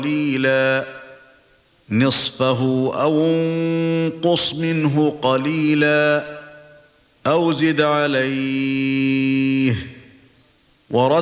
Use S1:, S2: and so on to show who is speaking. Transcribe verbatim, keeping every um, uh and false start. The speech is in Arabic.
S1: قليلا نصفه أو انقص منه قليلا أو زد عليه ورتل